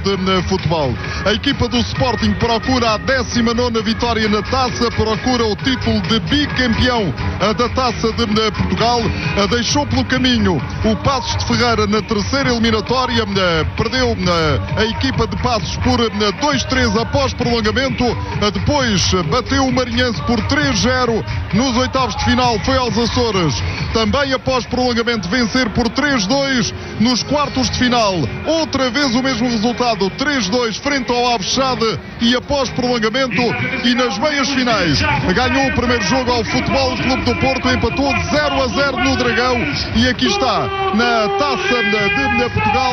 de futebol. A equipa do Sporting procura a 19ª vitória na taça, procura o título de bicampeão da taça de Portugal. Deixou pelo caminho o Passos de Ferreira na terceira eliminatória, perdeu a equipa de Passos por 2-3 após prolongamento, depois bateu o Marinhense por 3-0 nos oitavos de final, foi aos Açores, também após prolongamento vencer por 3-2 nos quartos de final, outra vez o mesmo resultado, 3-2 frente ao Avexade, e após prolongamento e nas meias finais ganhou o primeiro jogo ao Futebol Clube do Porto, empatou 0-0 no Dragão, e aqui está na taça de Portugal,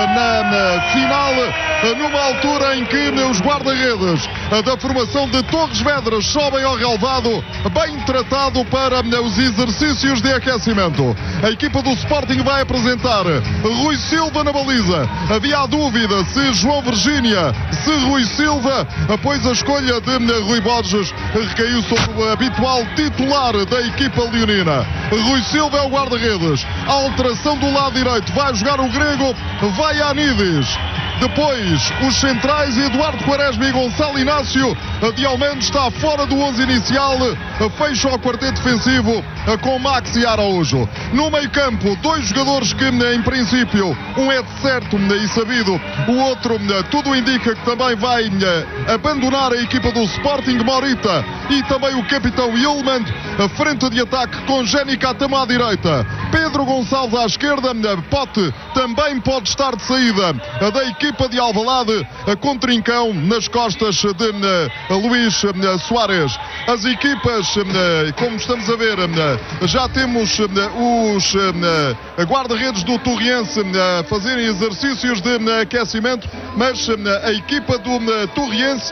na final, numa altura em que os guarda-redes da formação de Torres Vedras sobem ao relvado, bem tratado para os exercícios de aquecimento. A equipa do Sporting vai apresentar Rui Silva na baliza. Havia a dúvida se João Virgínia, se Rui Silva, pois a escolha de Rui Borges recaiu sobre o habitual titular da equipa leonina. Rui Silva é o guarda-redes. A alteração do lado direito, vai jogar o grego, vai a Anides. Depois, os centrais, Eduardo Quaresma e Gonçalo Inácio. De Almeida está fora do 11 inicial, fecha o quarteto defensivo com Max e Araújo. No meio campo, dois jogadores que, em princípio, um é de certo e sabido, o outro, tudo indica que também vai abandonar a equipa do Sporting, Morita, e também o capitão Yilmand, frente de ataque com Jenny Katama à direita, Pedro Gonçalves à esquerda, Pote também pode estar de saída da equipa de Alvalade, com Trincão nas costas de Luís Soares. As equipas, como estamos a ver, já temos os guarda-redes do Torriense a fazerem exercícios de aquecimento, mas a equipa do Torriense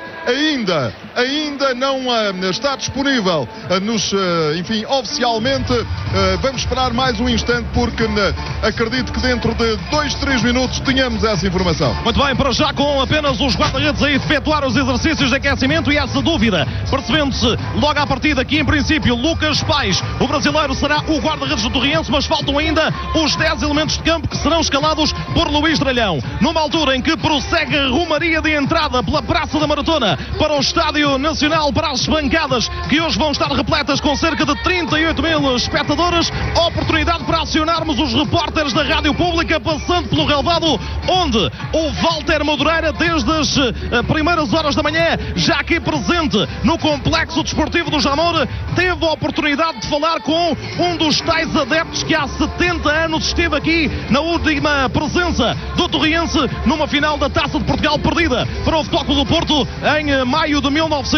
ainda não está disponível enfim, oficialmente. Vamos esperar mais um instante, porque acredito que dentro de 2-3 minutos tenhamos essa informação. Muito bem, para já com apenas os guarda-redes a efetuar os exercícios de aquecimento, e essa dúvida percebendo-se logo à partida que, em princípio, Lucas Paes, o brasileiro, será o guarda-redes do Torriense, mas faltam ainda os 10 elementos de campo que serão escalados por Luís Dralhão. Numa altura em que prossegue a rumaria de entrada pela Praça da Maratona para o Estádio Nacional, para as bancadas que hoje vão estar repletas com cerca de 38 mil espectadores, oportunidade para acionarmos os repórteres da Rádio Pública, passando pelo relvado, onde o Walter Madureira, desde as primeiras horas da manhã, já aqui presente no Complexo Desportivo do Jamor, teve a oportunidade de falar com um dos tais adeptos que há 70 anos esteve aqui na última presença do Torriense numa final da Taça de Portugal perdida para o Futebol Clube do Porto em maio de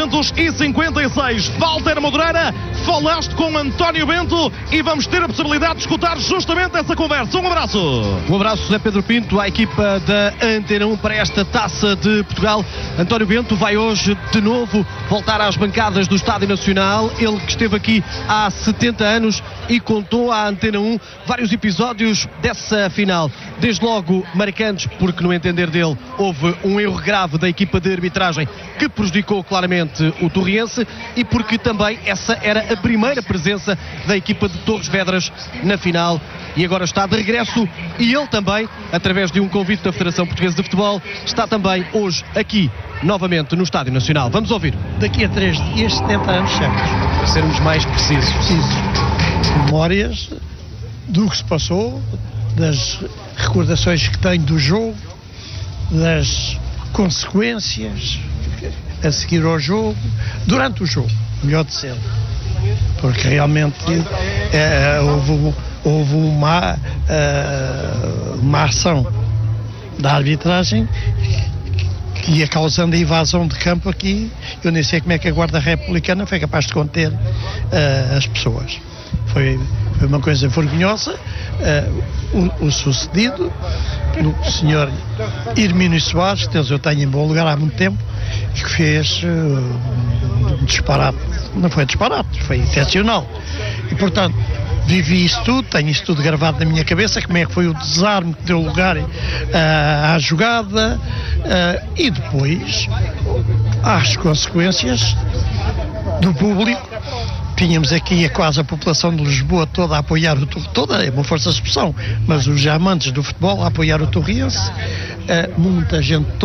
1956. Walter Madureira, falaste com António Bento e vamos ter a possibilidade de escutar justamente essa conversa. Um abraço. Um abraço, José Pedro Pinto, à equipa da Antena 1 para esta Taça de Portugal. António Bento vai hoje de novo voltar às bancadas do Estádio Nacional. Ele que esteve aqui há 70 anos e contou à Antena 1 vários episódios dessa final. Desde logo marcantes, porque no entender dele houve um erro grave da equipa de arbitragem que prejudicou claramente o Torriense, e porque também essa era a primeira presença da equipa de Torres Vedras na final, e agora está de regresso, e ele também, através de um convite da Federação Portuguesa de Futebol, está também hoje aqui novamente no Estádio Nacional. Vamos ouvir. Daqui a 3 dias, 70 anos certos. Para sermos mais precisos. Memórias do que se passou, das recordações que tenho do jogo, das consequências a seguir ao jogo, durante o jogo, melhor dizendo, porque realmente houve uma ação da arbitragem que ia causando a invasão de campo aqui. Eu nem sei como é que a Guarda Republicana foi capaz de conter as pessoas. Foi uma coisa vergonhosa. O sucedido pelo senhor Hermínio Soares, que eu tenho em bom lugar há muito tempo, que fez um disparate. Não foi disparate, foi intencional. E, portanto, vivi isso tudo, tenho isso tudo gravado na minha cabeça, como é que foi o desarme que deu lugar à jogada, e depois às consequências do público. Tínhamos aqui quase a população de Lisboa toda a apoiar toda é uma força de expressão, mas os amantes do futebol a apoiar o Torriense, muita gente